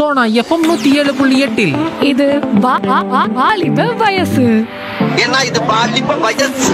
Sona FM 107.8. இது வாலிப வயசு. ஏன்னா இது பாலிப்ப வயசு.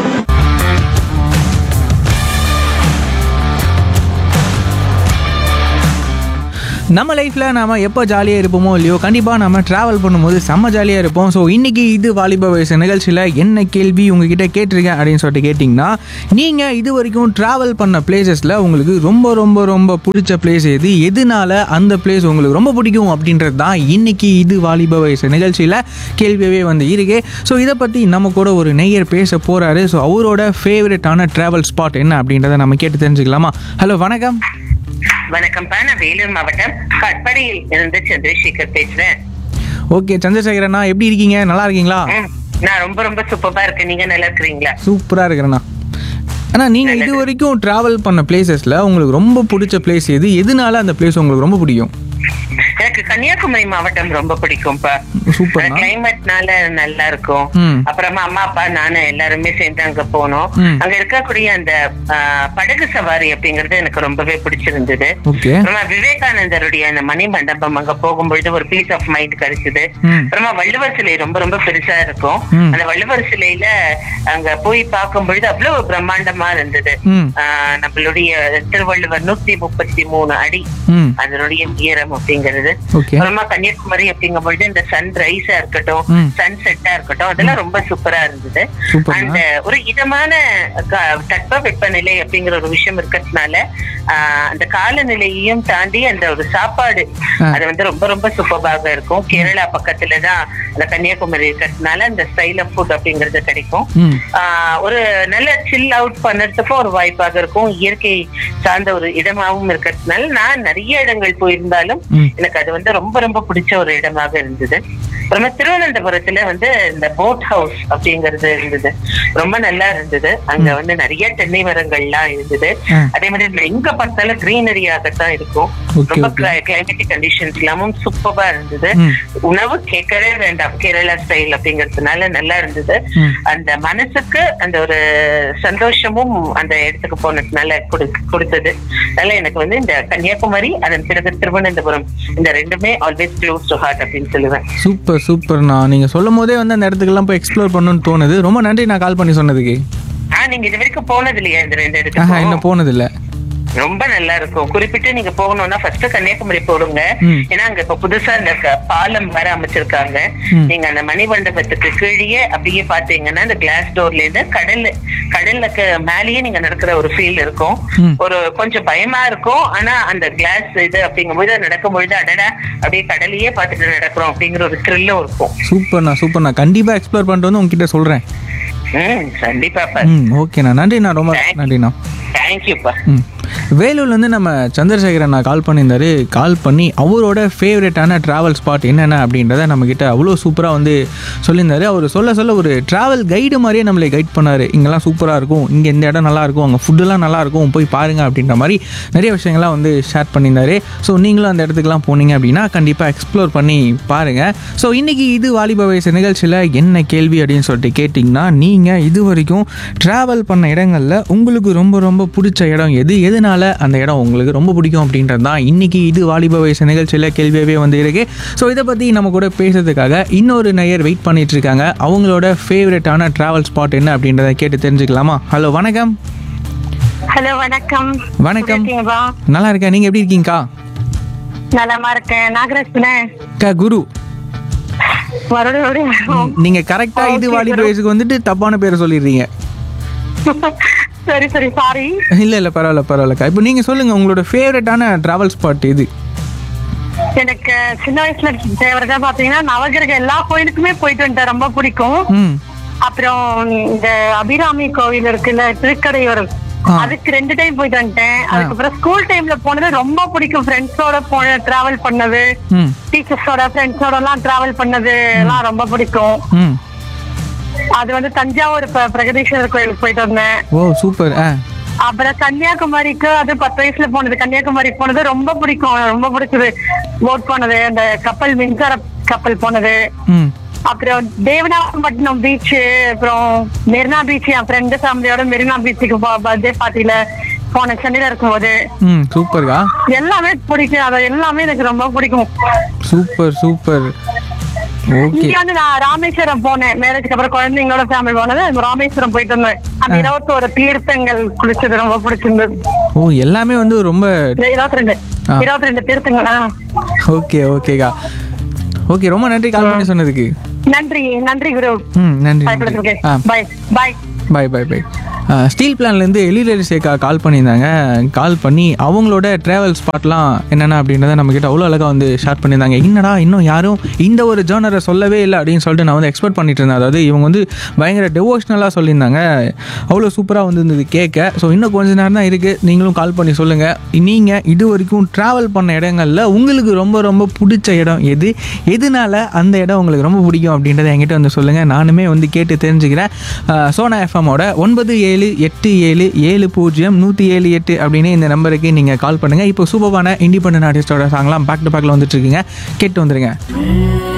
நம்ம லைஃப்பில் நாம் எப்போ ஜாலியாக இருப்போமோ இல்லையோ கண்டிப்பாக நம்ம ட்ராவல் பண்ணும்போது செம்ம ஜாலியாக இருப்போம். ஸோ இன்றைக்கி இது வாலிப வயசு நிகழ்ச்சியில் என்ன கேள்வி உங்ககிட்ட கேட்டிருக்கேன் அப்படின்னு சொல்லிட்டு கேட்டிங்கன்னா, நீங்கள் இது வரைக்கும் ட்ராவல் பண்ண பிளேசஸில் உங்களுக்கு ரொம்ப ரொம்ப ரொம்ப பிடிச்ச பிளேஸ் எது, எதனால அந்த பிளேஸ் உங்களுக்கு ரொம்ப பிடிக்கும் அப்படின்றது தான் இன்றைக்கி இது வாலிப வயசு நிகழ்ச்சியில் கேள்வியவே வந்து இருக்கு. ஸோ இதை பற்றி நம்ம கூட ஒரு நேயர் பேச போகிறாரு. ஸோ அவரோட ஃபேவரட்டான ட்ராவல் ஸ்பாட் என்ன அப்படின்றத நம்ம கேட்டு தெரிஞ்சுக்கலாமா? ஹலோ, வணக்கம். வணக்கம்ப்பா, நான் வேலூர் மாவட்டம் கட்படியில் இருந்து சந்திரசேகர் பேசுறேன். ஓகே சந்திரசேகரண்ணா, எப்படி இருக்கீங்க? நல்லா இருக்கீங்களா? நான் ரொம்ப ரொம்ப சூப்பரா இருக்கேன். நீங்க நல்லா இருக்கிறீங்களா? சூப்பரா இருக்கிறேண்ணா. அண்ணா, நீங்க இது வரைக்கும் டிராவல் பண்ண பிளேசஸ்ல உங்களுக்கு ரொம்ப பிடிச்ச பிளேஸ் எது, எதனால அந்த பிளேஸ் உங்களுக்கு ரொம்ப பிடிக்கும்? எனக்கு கன்னியாகுமரி மாவட்டம் ரொம்ப பிடிக்கும்ப்பா. சூப்பர். கிளைமேட்னால நல்லா இருக்கும். அப்புறமா அம்மா அப்பா நானு எல்லாருமே சேர்ந்து அங்க போனோம். அங்க இருக்கக்கூடிய அந்த படகு சவாரி அப்படிங்கறது எனக்கு ரொம்பவே பிடிச்சிருந்தது. அப்புறமா விவேகானந்தருடைய அந்த மணி மண்டபம் அங்க போகும்பொழுது ஒரு பீஸ் ஆஃப் மைண்ட் கிடைச்சது. அப்புறமா வள்ளுவர் சிலை ரொம்ப ரொம்ப பெருசா இருக்கும். அந்த வள்ளுவர் சிலையில அங்க போய் பார்க்கும் பொழுது அவ்வளவு பிரம்மாண்டமா இருந்தது. நம்மளுடைய திருவள்ளுவர் 133 அடி அதனுடைய உயரம் அப்படிங்கிறது. அப்புறமா கன்னியாகுமரி அப்படிங்கும் பொழுது இந்த சன் ரைஸா இருக்கட்டும், சன் செட்டா இருக்கட்டும், அதெல்லாம் ரொம்ப சூப்பரா இருந்தது. அந்த ஒரு இதமான தட்ப வெப்பநிலை அப்படிங்கிற ஒரு விஷயம் இருக்கிறதுனால அந்த காலநிலையையும் தாண்டி அந்த ஒரு சாப்பாடு அது வந்து ரொம்ப ரொம்ப சூப்பராக இருக்கும். கேரளா பக்கத்துலதான் அந்த கன்னியாகுமரி இருக்கிறதுனால அந்த ஸ்டைல் ஆஃப் ஃபுட் அப்படிங்கிறது கிடைக்கும். ஒரு நல்ல சில் அவுட் பண்ணுறதுக்கும் ஒரு வாய்ப்பாக இருக்கும். இயற்கை சார்ந்த ஒரு இடமாவும் இருக்கிறதுனால நான் நிறைய இடங்கள் போயிருந்தாலும் எனக்கு அது வந்து ரொம்ப ரொம்ப பிடிச்ச ஒரு இடமாக இருந்தது. அப்புறமா திருவனந்தபுரத்துல வந்து இந்த போட் ஹவுஸ் அப்படிங்கறது இருந்தது, ரொம்ப நல்லா இருந்தது. அங்க வந்து நிறைய தென்னை மரங்கள்லாம் இருந்தது. அதே மாதிரி எங்க பார்த்தாலும் கிரீனரியாகத்தான் இருக்கும். ரொம்ப கிளைமேட்டிக் கண்டிஷன்ஸ் எல்லாமும் சூப்பரா இருந்தது. உணவு கேட்கவே வேண்டாம், கேரளா ஸ்டைல் அப்படிங்கறதுனால நல்லா இருந்தது. அந்த மனசுக்கு அந்த ஒரு சந்தோஷமும் அந்த இடத்துக்கு போனதுனால கொடுத்தது. அதனால எனக்கு வந்து இந்த கன்னியாகுமரி அதன் பிறகு திருவனந்தபுரம் இந்த ரெண்டுமே ஆல்வேஸ் க்ளோஸ் டு ஹார்ட் அப்படின்னு சொல்லுவேன். சூப்பர் சூப்பர்ண்ணா, நீங்க சொல்லும் போதே வந்து அந்த இடத்துக்கெல்லாம் போய் எக்ஸ்ப்ளோர் பண்ணணும்னு தோணுது. ரொம்ப நன்றி நான் கால் பண்ணி சொன்னதுக்கு. நீங்க இது வரைக்கும் போனது இல்லையா இந்த ரெண்டு இடத்துக்கு? இன்னும் போனது இல்ல. ரொம்ப நல்லா இருக்கும். குறிப்பிட்டு நீங்க போகணும்னா ஃபர்ஸ்ட் கன்னியாகுமரி போடுங்க. ஏன்னா அங்க இப்ப புதுசா இந்த பாலம் வர அமைச்சிருக்காங்க. நீங்க அந்த மணிமண்டபத்துக்கு கீழே அப்படியே பாத்தீங்கன்னா இந்த கிளாஸ் டோர்ல இருந்து கடலுக்கு மேலேயே நீங்க நடக்கிற ஒரு ஃபீல் இருக்கும். ஒரு கொஞ்சம் பயமா இருக்கும். ஆனா அந்த கிளாஸ் இது அப்படிங்கும்போது நடக்கும் பொழுது அடடா அப்படியே கடலையே பார்த்துட்டு நடக்கிறோம் அப்படிங்கிற ஒரு த்ரில்லும் இருக்கும். சூப்பர்ண்ணா, கண்டிப்பா எக்ஸ்ப்ளோர் பண்ணிட்டு வந்து உங்ககிட்ட சொல்றேன். கண்டிப்பா. ஓகேண்ணா, நன்றிண்ணா, ரொம்ப நன்றிண்ணா. தேங்க்யூப்பா. வேலூர்லேருந்து நம்ம சந்திரசேகரன் கால் பண்ணியிருந்தாரு. கால் பண்ணி அவரோட ஃபேவரட்டான ட்ராவல் ஸ்பாட் என்னென்ன அப்படின்றத நம்மக்கிட்ட அவ்வளோ சூப்பராக வந்து சொல்லியிருந்தாரு. அவர் சொல்ல ஒரு ட்ராவல் கைடு மாதிரியே நம்மளை கைட் பண்ணார். இங்கெல்லாம் சூப்பராக இருக்கும், இங்கே இந்த இடம் நல்லாயிருக்கும், அங்கே ஃபுட்டுலாம் நல்லாயிருக்கும், போய் பாருங்கள் அப்படின்ற மாதிரி நிறைய விஷயங்கள்லாம் வந்து ஷேர் பண்ணியிருந்தாரு. ஸோ நீங்களும் அந்த இடத்துக்குலாம் போனீங்க அப்படின்னா கண்டிப்பாக எக்ஸ்ப்ளோர் பண்ணி பாருங்கள். ஸோ இன்றைக்கி இது வாலிப வயசு நிகழ்ச்சியில் என்ன கேள்வி அப்படின்னு சொல்லிட்டு கேட்டிங்கன்னா, நீங்கள் இது வரைக்கும் ட்ராவல் பண்ண இடங்களில் உங்களுக்கு ரொம்ப ரொம்ப பிடிச்ச இடம் எது, எதனால அந்த இடம் உங்களுக்கு ரொம்ப பிடிக்கும் அப்படின்றது தான் இன்னைக்கு இது வாலிப வயசு நிகழ்ச்சியில் கேள்வியாகவே வந்து இருக்கு. ஸோ இதை பற்றி நம்ம கூட பேசுறதுக்காக இன்னொரு நேயர் வெயிட் பண்ணிட்டு இருக்காங்க. அவங்களோட ஃபேவரட்டான டிராவல் ஸ்பாட் என்ன அப்படின்றத கேட்டு தெரிஞ்சுக்கலாமா? ஹலோ, வணக்கம். ஹலோ, வணக்கம். வணக்கம், நல்லா இருக்கேன். நீங்க எப்படி இருக்கீங்கக்கா? நலமா இருக்கேன். நாகராஜ் குரு. நீங்க கரெக்டா இது வாலிப வயசுக்கு வந்துட்டு தப்பான பேரை சொல்லிடுறீங்க. சரி சாரி. இல்ல பரவாயில்லக்கா. இப்போ நீங்க சொல்லுங்க, உங்களோட ஃபேவரட்டான டிராவல் ஸ்பாட் எது? எனக்கு சின்ன வயசுல ஃபேவரட்டா பாத்தீங்கன்னா நவகிரக எல்லா கோயிலுக்குமே போயிட்டு வந்துட்டேன், ரொம்ப பிடிக்கும். அப்புறம் இந்த அபிராமி கோவில் இருக்குல்ல, திருக்கடையூர், அதுக்கு 2 டைம் போயிட்டு வந்துட்டேன். அதுக்கப்புறம் ஸ்கூல் டைம்ல போனது ரொம்ப பிடிக்கும். ஃப்ரெண்ட்ஸோட டிராவல் பண்ணது, டீச்சர்ஸோட ஃப்ரெண்ட்ஸோட எல்லாம் டிராவல் பண்ணது எல்லாம் ரொம்ப பிடிக்கும். அது வந்து தஞ்சாவூர் பிரகதீஸ்வரர் கோயிலுக்கு போயிட்டு வந்தேன். ஓ சூப்பர். அப்புறம் கன்னியாகுமரிக்கு அது 10 வயசுல போனது. கன்னியாகுமரிக்கு போனது ரொம்ப பிடிக்கும், ரொம்ப பிடிச்சது. போட் போனது, அந்த கப்பல், மின்சார கப்பல் போனது. அப்புறம் தேவனாம்பட்டினம் பீச், அப்புறம் மெரினா பீச், என் ஃப்ரெண்டு ஃபேமிலியோட மெரினா பீச்சுக்கு பர்த்டே பார்ட்டில போன சென்னையில இருக்கும்போது. சூப்பர்கா. எல்லாமே பிடிக்கும், அது எல்லாமே எனக்கு ரொம்ப பிடிக்கும். Super super. ஓகே. இங்க வந்து நான் ராமேஸ்வரம் போனேன், மேரேஜ்க்கு அப்புறம் குழந்தைங்களோட ஃபேமிலி போனது. ராமேஸ்வரம் போயிட்டு வந்தேன். அந்த 21 தீர்த்தங்கள் குளிச்சது ரொம்ப பிடிச்சிருந்தது. ஓ, எல்லாமே வந்து ரொம்ப 22 தீர்த்தங்களா? ஓகே ஓகேக்கா. ஓகே, ரொம்ப நன்றி கால் பண்ணி சொன்னதுக்கு. நன்றி குரு. நன்றி. By by by by by. Steel பிளான்லேருந்து Ezhilarasi சேகா கால் பண்ணியிருந்தாங்க. கால் பண்ணி அவங்களோட ட்ராவல் ஸ்பாட்லாம் என்னென்ன அப்படின்றத நம்மக்கிட்ட அவ்வளோ அழகாக வந்து ஷேர் பண்ணியிருந்தாங்க. என்னடா இன்னும் யாரும் இந்த ஒரு ஜானரை சொல்லவே இல்லை அப்படின்னு சொல்லிட்டு நான் வந்து எக்ஸ்பெக்ட் பண்ணிட்டு இருந்தேன். அதாவது இவங்க வந்து பயங்கர டிவோஷனலாக சொல்லியிருந்தாங்க. அவ்வளோ சூப்பராக வந்து இருந்தது கேட்க. ஸோ இன்னும் கொஞ்ச நேரம் தான் இருக்குது, நீங்களும் கால் பண்ணி சொல்லுங்கள். நீங்கள் இது வரைக்கும் ட்ராவல் பண்ண இடங்களில் உங்களுக்கு ரொம்ப ரொம்ப பிடிச்ச இடம் எதுனால அந்த இடம் உங்களுக்கு ரொம்ப பிடிக்கும் அப்படின்றத என்கிட்ட வந்து சொல்லுங்கள். நானுமே வந்து கேட்டு தெரிஞ்சுக்கிறேன். சோனா எஃப்எம்மோட 9778700178 அப்படின்னு இந்த நம்பருக்கு நீங்கள் கால் பண்ணுங்கள். இப்போ சூப்பரான இண்டிபெண்டன்ட் ஆர்டிஸ்டோட சாங்லாம் பேக் டு பேக்கில் வந்துட்டு இருக்குங்க, கேட்டு வந்துடுங்க.